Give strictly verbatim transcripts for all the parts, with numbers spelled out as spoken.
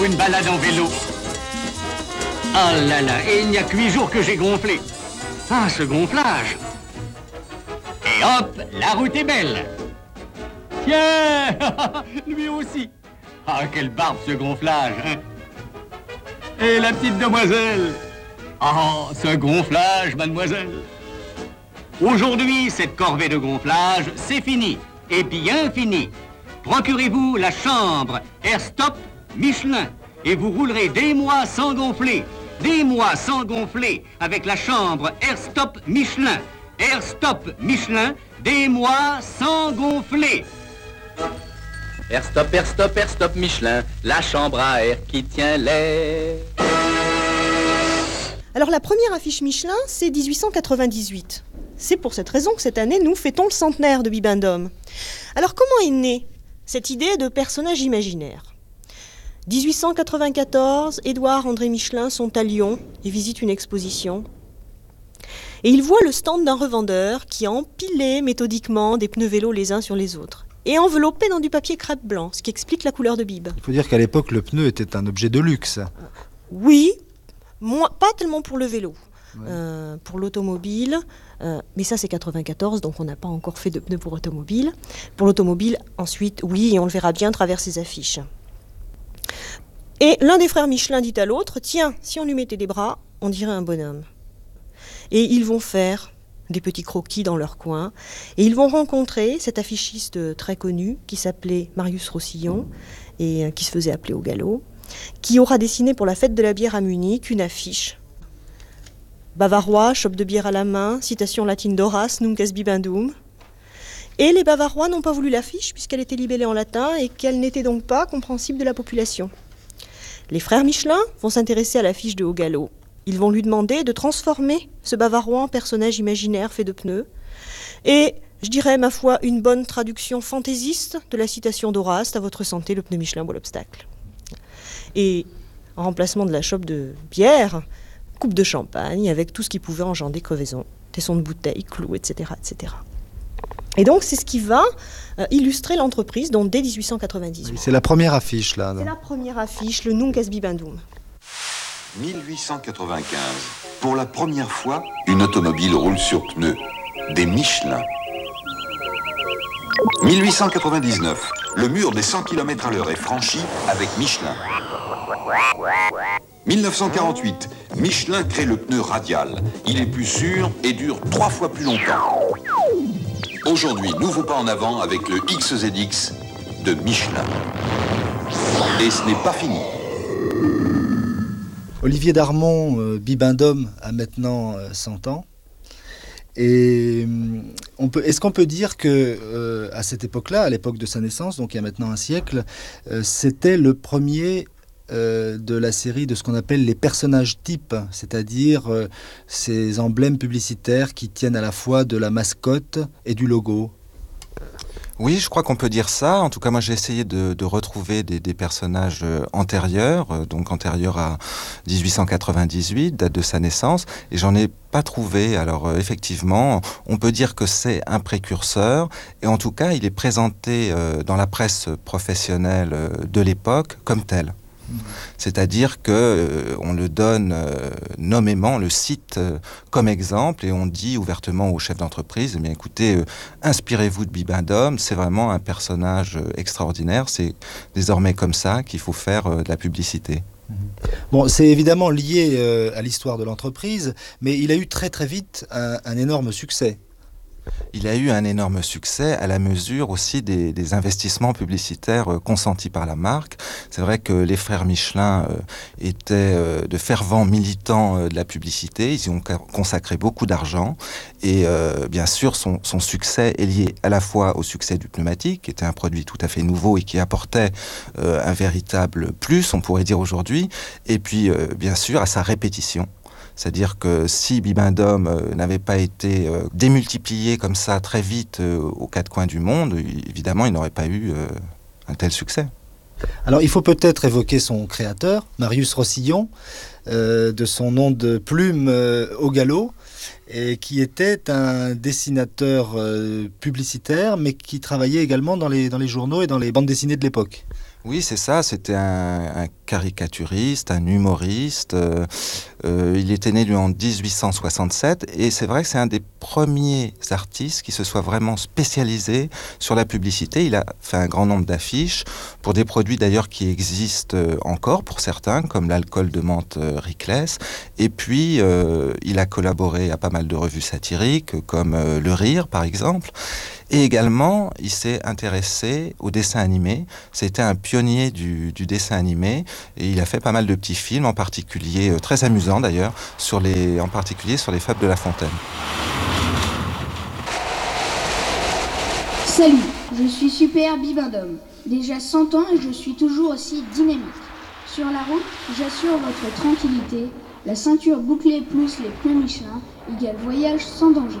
pour une balade en vélo. Ah là là, et il n'y a que huit jours que j'ai gonflé. Ah, ce gonflage. Et hop, la route est belle. Tiens, lui aussi. Ah, quelle barbe ce gonflage, hein. Et la petite demoiselle. Ah, ce gonflage, mademoiselle. Aujourd'hui, cette corvée de gonflage, c'est fini. Et bien fini. Procurez-vous la chambre Airstop Michelin et vous roulerez des mois sans gonfler. Des mois sans gonfler avec la chambre Airstop Michelin. Airstop Michelin, des mois sans gonfler. Airstop, Airstop, Airstop Michelin, la chambre à air qui tient l'air. Alors la première affiche Michelin, c'est dix-huit cent quatre-vingt-dix-huit. C'est pour cette raison que cette année, nous fêtons le centenaire de Bibendum. Alors comment est née cette idée de personnage imaginaire ? dix-huit cent quatre-vingt-quatorze, Édouard André Michelin sont à Lyon et visitent une exposition. Et ils voient le stand d'un revendeur qui a empilé méthodiquement des pneus vélos les uns sur les autres et enveloppé dans du papier crêpe blanc, ce qui explique la couleur de bib. Il faut dire qu'à l'époque, le pneu était un objet de luxe. Oui, moi, pas tellement pour le vélo. Ouais. Euh, pour l'automobile, euh, mais ça c'est quatre-vingt-quatorze, donc on n'a pas encore fait de pneus pour automobile. Pour l'automobile, ensuite, oui, et on le verra bien à travers ces affiches. Et l'un des frères Michelin dit à l'autre, tiens, si on lui mettait des bras, on dirait un bonhomme. Et ils vont faire des petits croquis dans leur coin, et ils vont rencontrer cet affichiste très connu qui s'appelait Marius Rossillon, et euh, qui se faisait appeler au galop, qui aura dessiné pour la fête de la bière à Munich une affiche. Bavarois, chope de bière à la main, citation latine d'Horace, nunc est bibendum. Et les Bavarois n'ont pas voulu l'affiche puisqu'elle était libellée en latin et qu'elle n'était donc pas compréhensible de la population. Les frères Michelin vont s'intéresser à l'affiche de Haut Galop. Ils vont lui demander de transformer ce Bavarois en personnage imaginaire fait de pneus. Et je dirais, ma foi, une bonne traduction fantaisiste de la citation d'Horace, à votre santé, le pneu Michelin boit l'obstacle. Et en remplacement de la chope de bière, coupe de champagne avec tout ce qui pouvait engendrer crevaison, tessons de bouteilles, clous, et cetera, et cetera. Et donc c'est ce qui va euh, illustrer l'entreprise, donc dès dix-huit cent quatre-vingt-dix-huit. Oui, c'est la première affiche là. C'est la première affiche, le Nunc est bibendum. dix-huit cent quatre-vingt-quinze. Pour la première fois, une automobile roule sur pneus. Des Michelin. dix-huit cent quatre-vingt-dix-neuf. Le mur des cent kilomètres à l'heure est franchi avec Michelin. dix-neuf cent quarante-huit. Michelin crée le pneu radial. Il est plus sûr et dure trois fois plus longtemps. Aujourd'hui, nouveau pas en avant avec le X Z X de Michelin. Et ce n'est pas fini. Olivier Darmon, euh, Bibendum, a maintenant euh, cent ans. Et on peut, est-ce qu'on peut dire que euh, à cette époque-là, à l'époque de sa naissance, donc il y a maintenant un siècle, euh, c'était le premier euh, de la série de ce qu'on appelle les personnages types, c'est-à-dire euh, ces emblèmes publicitaires qui tiennent à la fois de la mascotte et du logo? Oui, je crois qu'on peut dire ça. En tout cas, moi, j'ai essayé de, de retrouver des, des personnages euh, antérieurs, euh, donc antérieurs à dix-huit cent quatre-vingt-dix-huit, date de sa naissance, et j'en ai pas trouvé. Alors, euh, effectivement, on peut dire que c'est un précurseur, et en tout cas, il est présenté euh, dans la presse professionnelle euh, de l'époque comme tel. C'est-à-dire que euh, on le donne euh, nommément, on le cite euh, comme exemple et on dit ouvertement aux chefs d'entreprise, eh bien écoutez, euh, inspirez-vous de Bibendum, c'est vraiment un personnage euh, extraordinaire, c'est désormais comme ça qu'il faut faire euh, de la publicité. Bon, c'est évidemment lié euh, à l'histoire de l'entreprise, mais il a eu très très vite un, un énorme succès. Il a eu un énorme succès à la mesure aussi des, des investissements publicitaires euh, consentis par la marque. C'est vrai que les frères Michelin euh, étaient euh, de fervents militants euh, de la publicité. Ils y ont consacré beaucoup d'argent. Et euh, bien sûr, son, son succès est lié à la fois au succès du pneumatique, qui était un produit tout à fait nouveau et qui apportait euh, un véritable plus, on pourrait dire aujourd'hui. Et puis, euh, bien sûr, à sa répétition. C'est-à-dire que si Bibendum euh, n'avait pas été euh, démultiplié comme ça très vite euh, aux quatre coins du monde, évidemment, il n'aurait pas eu euh, un tel succès. Alors, il faut peut-être évoquer son créateur, Marius Rossillon, euh, de son nom de plume euh, Au Galop, et qui était un dessinateur euh, publicitaire, mais qui travaillait également dans les, dans les journaux et dans les bandes dessinées de l'époque. Oui, c'est ça. C'était un, un caricaturiste, un humoriste. Euh, euh, il était né lui en dix-huit cent soixante-sept et c'est vrai que c'est un des premiers artistes qui se soit vraiment spécialisé sur la publicité. Il a fait un grand nombre d'affiches pour des produits d'ailleurs qui existent encore pour certains, comme l'alcool de menthe euh, Rickless. Et puis, euh, il a collaboré à pas mal de revues satiriques, comme euh, Le Rire, par exemple. Et également, il s'est intéressé au dessin animé. C'était un pionnier du, du dessin animé et il a fait pas mal de petits films, en particulier, euh, très amusants d'ailleurs, sur les, en particulier sur les Fables de La Fontaine. Salut, je suis Super Bibendum. Déjà cent ans et je suis toujours aussi dynamique. Sur la route, j'assure votre tranquillité. La ceinture bouclée plus les pneus Michelin égale voyage sans danger.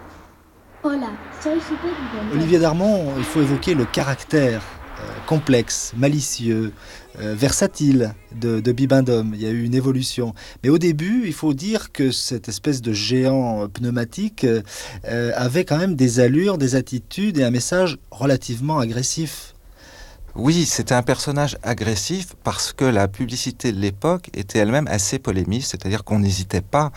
Hola, soy Super Bibendum. Olivier Darmon, il faut évoquer le caractère euh, complexe, malicieux, euh, versatile de, de Bibendum. Il y a eu une évolution. Mais au début, il faut dire que cette espèce de géant pneumatique euh, avait quand même des allures, des attitudes et un message relativement agressif. Oui, c'était un personnage agressif parce que la publicité de l'époque était elle-même assez polémiste, c'est-à-dire qu'on n'hésitait pas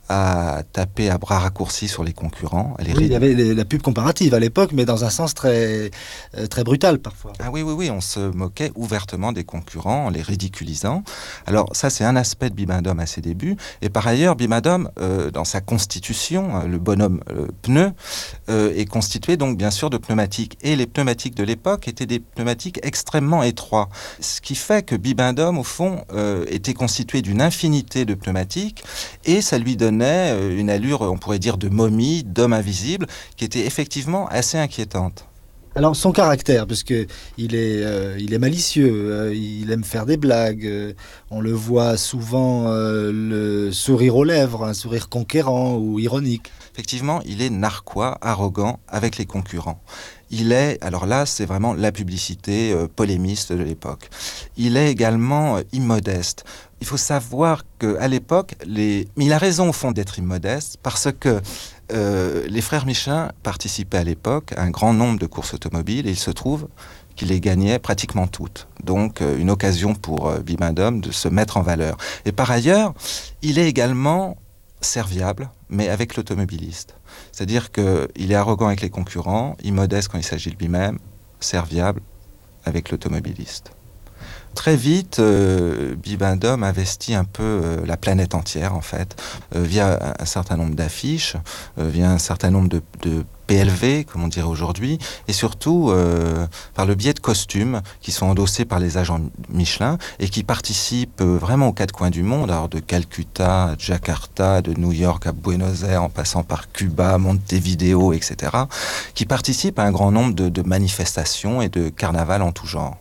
à taper à bras raccourcis sur les concurrents. Oui, il y avait les, la pub comparative à l'époque, mais dans un sens très, euh, très brutal parfois. Ah oui, oui, oui, on se moquait ouvertement des concurrents en les ridiculisant. Alors ça, c'est un aspect de Bibendum à ses débuts. Et par ailleurs, Bibendum, euh, dans sa constitution, le bonhomme euh, pneu, euh, est constitué donc bien sûr de pneumatiques. Et les pneumatiques de l'époque étaient des pneumatiques extrêmement étroits. Ce qui fait que Bibendum, au fond, euh, était constitué d'une infinité de pneumatiques et ça lui donnait une allure, on pourrait dire, de momie, d'homme invisible, qui était effectivement assez inquiétante. Alors son caractère, parce que il est, euh, il est malicieux, euh, il aime faire des blagues, euh, on le voit souvent euh, le sourire aux lèvres, un sourire conquérant ou ironique. Effectivement, il est narquois, arrogant avec les concurrents. Il est, alors là, c'est vraiment la publicité euh, polémiste de l'époque. Il est également euh, immodeste. Il faut savoir qu'à l'époque, les... il a raison au fond d'être immodeste parce que euh, les frères Michelin participaient à l'époque à un grand nombre de courses automobiles et il se trouve qu'il les gagnait pratiquement toutes. Donc euh, une occasion pour euh, Bibendum de se mettre en valeur. Et par ailleurs, il est également serviable, mais avec l'automobiliste. C'est-à-dire qu'il est arrogant avec les concurrents, immodeste quand il s'agit de lui-même, serviable avec l'automobiliste. Très vite, euh, Bibendum investit un peu euh, la planète entière, en fait, euh, via un, un certain nombre d'affiches, euh, via un certain nombre de, de P L V, comme on dirait aujourd'hui, et surtout euh, par le biais de costumes qui sont endossés par les agents Michelin et qui participent euh, vraiment aux quatre coins du monde, alors de Calcutta à Jakarta, de New York à Buenos Aires, en passant par Cuba, Montevideo, et cetera, qui participent à un grand nombre de, de manifestations et de carnavals en tout genre.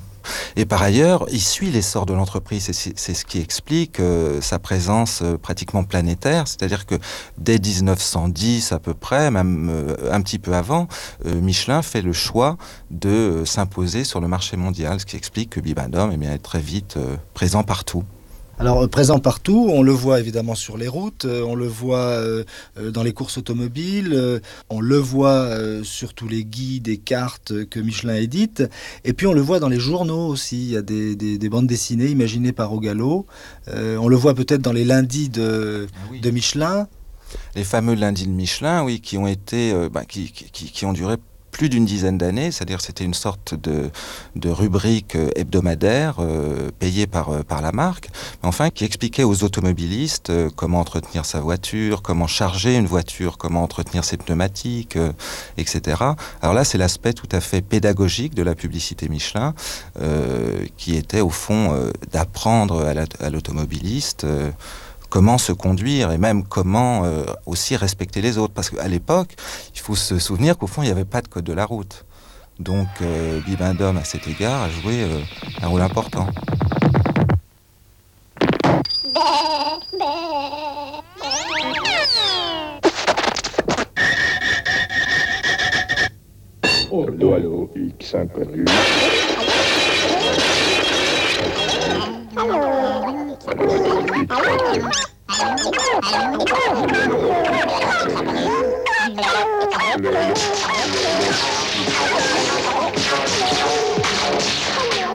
Et par ailleurs, il suit l'essor de l'entreprise, et c'est, c'est ce qui explique euh, sa présence euh, pratiquement planétaire, c'est-à-dire que dès dix-neuf cent dix à peu près, même euh, un petit peu avant, euh, Michelin fait le choix de euh, s'imposer sur le marché mondial, ce qui explique que Bibendum eh bien, est très vite euh, présent partout. Alors, euh, présent partout, on le voit évidemment sur les routes, euh, on le voit euh, euh, dans les courses automobiles, euh, on le voit euh, sur tous les guides et cartes que Michelin édite, et puis on le voit dans les journaux aussi, il y a des, des, des bandes dessinées imaginées par Ogallo, euh, on le voit peut-être dans les lundis de, ah oui. de Michelin. Les fameux lundis de Michelin, oui, qui ont été, euh, bah, qui, qui, qui ont duré plus d'une dizaine d'années, c'est-à-dire c'était une sorte de, de rubrique hebdomadaire euh, payée par, euh, par la marque, mais enfin qui expliquait aux automobilistes euh, comment entretenir sa voiture, comment charger une voiture, comment entretenir ses pneumatiques, euh, et cetera. Alors là, c'est l'aspect tout à fait pédagogique de la publicité Michelin, euh, qui était au fond euh, d'apprendre à, la, à l'automobiliste euh, comment se conduire et même comment euh, aussi respecter les autres. Parce qu'à l'époque, il faut se souvenir qu'au fond, il n'y avait pas de code de la route. Donc euh, Bibendum, à cet égard, a joué euh, un rôle important. Allô, allô, X inconnu. Allô, allô, X inconnu.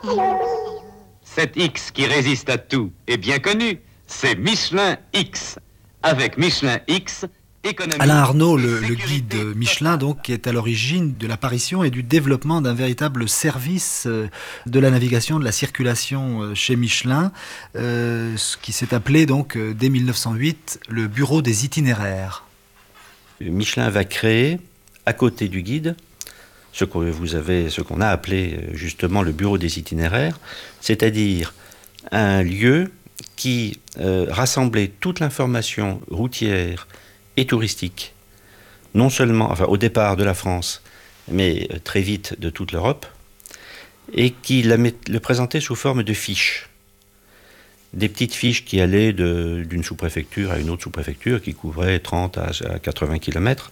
Cet X qui résiste à tout est bien connu, c'est Michelin X. Avec Michelin X, économie... Alain Arnaud, le, le guide Michelin, donc, qui est à l'origine de l'apparition et du développement d'un véritable service de la navigation, de la circulation chez Michelin, euh, ce qui s'est appelé donc dès mille neuf cent huit le Bureau des itinéraires. Michelin va créer, à côté du guide, ce que vous avez, ce qu'on a appelé justement le Bureau des itinéraires, c'est-à-dire un lieu qui euh, rassemblait toute l'information routière et touristique, non seulement, enfin au départ de la France, mais euh, très vite de toute l'Europe, et qui la met, le présentait sous forme de fiches. Des petites fiches qui allaient de, d'une sous-préfecture à une autre sous-préfecture, qui couvraient trente à quatre-vingts kilomètres.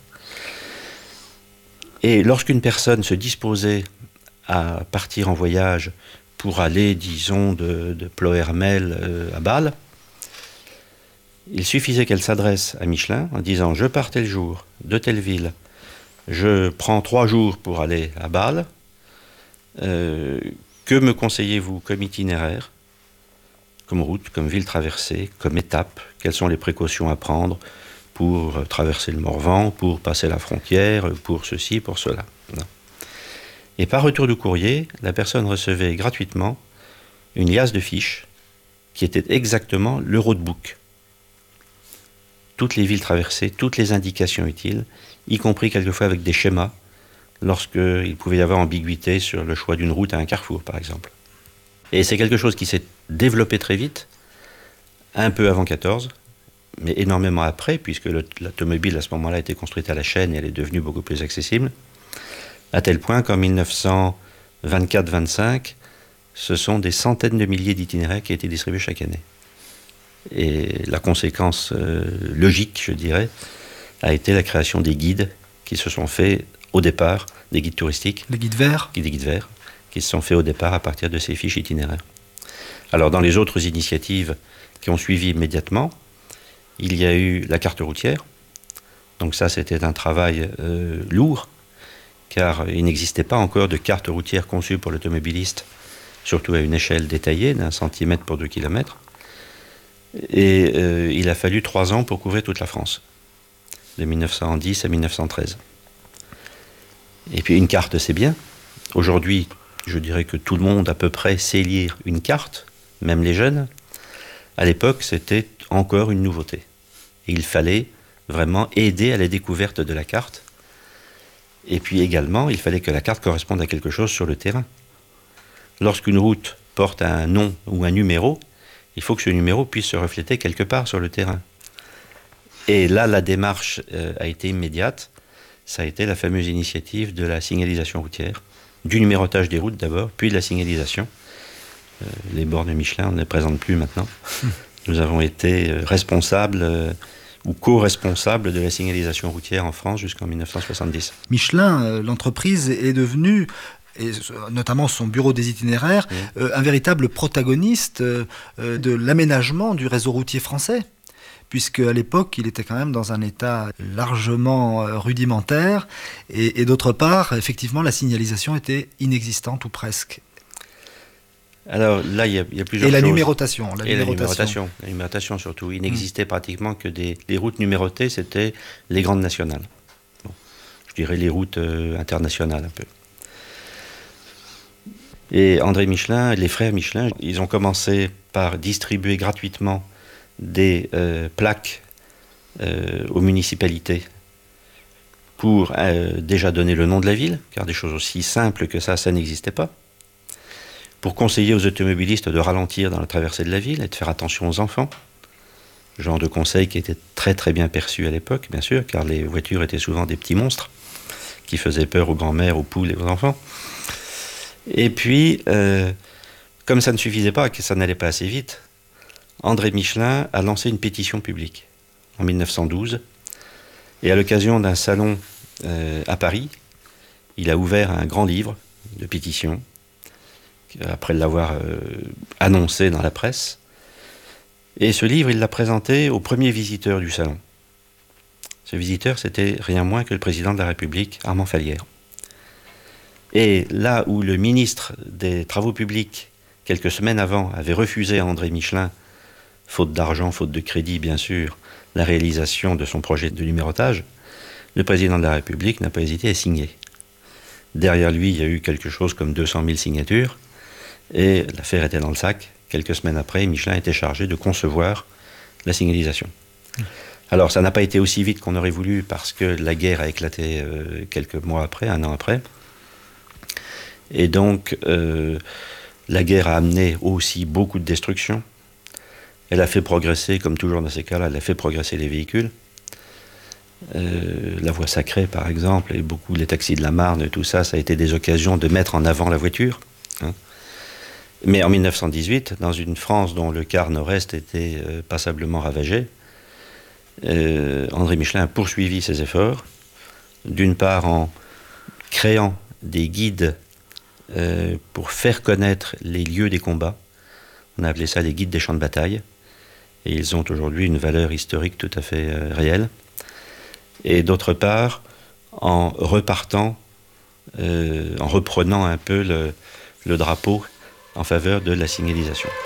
Et lorsqu'une personne se disposait à partir en voyage pour aller, disons, de, de Ploërmel euh, à Bâle, il suffisait qu'elle s'adresse à Michelin en disant « Je pars tel jour de telle ville, je prends trois jours pour aller à Bâle, euh, que me conseillez-vous comme itinéraire, comme route, comme ville traversée, comme étape, quelles sont les précautions à prendre ?» pour traverser le Morvan, pour passer la frontière, pour ceci, pour cela. Non. Et par retour du courrier, la personne recevait gratuitement une liasse de fiches qui était exactement le roadbook. Toutes les villes traversées, toutes les indications utiles, y compris quelquefois avec des schémas, lorsqu'il pouvait y avoir ambiguïté sur le choix d'une route à un carrefour, par exemple. Et c'est quelque chose qui s'est développé très vite, un peu avant quatorze, mais énormément après, puisque le, l'automobile à ce moment-là a été construite à la chaîne et elle est devenue beaucoup plus accessible, à tel point qu'en mille neuf cent vingt-quatre vingt-cinq, ce sont des centaines de milliers d'itinéraires qui ont été distribués chaque année. Et la conséquence euh, logique, je dirais, a été la création des guides qui se sont faits au départ, des guides touristiques. Les guides verts. Des guides verts, qui se sont faits au départ à partir de ces fiches itinéraires. Alors dans les autres initiatives qui ont suivi immédiatement, il y a eu la carte routière. Donc ça, c'était un travail euh, lourd, car il n'existait pas encore de carte routière conçue pour l'automobiliste, surtout à une échelle détaillée d'un centimètre pour deux kilomètres. Et euh, il a fallu trois ans pour couvrir toute la France, de mille neuf cent dix à mille neuf cent treize. Et puis une carte, c'est bien. Aujourd'hui, je dirais que tout le monde à peu près sait lire une carte, même les jeunes. À l'époque, c'était encore une nouveauté. Et il fallait vraiment aider à la découverte de la carte. Et puis également, il fallait que la carte corresponde à quelque chose sur le terrain. Lorsqu'une route porte un nom ou un numéro, il faut que ce numéro puisse se refléter quelque part sur le terrain. Et là, la démarche euh, a été immédiate. Ça a été la fameuse initiative de la signalisation routière, du numérotage des routes d'abord, puis de la signalisation. Euh, les bornes Michelin, on ne les présente plus maintenant. Nous avons été responsables euh, ou co-responsables de la signalisation routière en France jusqu'en mille neuf cent soixante-dix. Michelin, euh, l'entreprise, est devenue, et notamment son bureau des itinéraires, mmh. euh, un véritable protagoniste euh, de l'aménagement du réseau routier français, puisque à l'époque, il était quand même dans un état largement euh, rudimentaire, et, et d'autre part, effectivement, la signalisation était inexistante ou presque. Alors là, il y, y a plusieurs Et la choses. numérotation. La Et numérotation. la numérotation. La numérotation surtout. Il n'existait mmh. pratiquement que des... Les routes numérotées, c'était les grandes nationales. Bon. Je dirais les routes euh, internationales un peu. Et André Michelin, les frères Michelin, ils ont commencé par distribuer gratuitement des euh, plaques euh, aux municipalités pour euh, déjà donner le nom de la ville, car des choses aussi simples que ça, ça n'existait pas. Pour conseiller aux automobilistes de ralentir dans la traversée de la ville et de faire attention aux enfants. Genre de conseil qui était très très bien perçu à l'époque, bien sûr, car les voitures étaient souvent des petits monstres qui faisaient peur aux grands-mères, aux poules et aux enfants. Et puis, euh, comme ça ne suffisait pas, que ça n'allait pas assez vite, André Michelin a lancé une pétition publique en mille neuf cent douze. Et à l'occasion d'un salon euh, à Paris, il a ouvert un grand livre de pétition, après l'avoir euh, annoncé dans la presse. Et ce livre, il l'a présenté au premier visiteur du salon. Ce visiteur, c'était rien moins que le président de la République, Armand Fallières. Et là où le ministre des Travaux publics, quelques semaines avant, avait refusé à André Michelin, faute d'argent, faute de crédit bien sûr, la réalisation de son projet de numérotage, le président de la République n'a pas hésité à signer. Derrière lui, il y a eu quelque chose comme deux cent mille signatures, et l'affaire était dans le sac. Quelques semaines après, Michelin était chargé de concevoir la signalisation. Alors, ça n'a pas été aussi vite qu'on aurait voulu, parce que la guerre a éclaté euh, quelques mois après, un an après. Et donc, euh, la guerre a amené aussi beaucoup de destruction. Elle a fait progresser, comme toujours dans ces cas-là, elle a fait progresser les véhicules. Euh, la voie sacrée, par exemple, et beaucoup les taxis de la Marne, tout ça, ça a été des occasions de mettre en avant la voiture. Hein. Mais en mille neuf cent dix-huit, dans une France dont le quart nord-est était euh, passablement ravagé, euh, André Michelin a poursuivi ses efforts, d'une part en créant des guides euh, pour faire connaître les lieux des combats. On a appelé ça les guides des champs de bataille, et ils ont aujourd'hui une valeur historique tout à fait euh, réelle. Et d'autre part, en repartant, euh, en reprenant un peu le, le drapeau en faveur de la signalisation.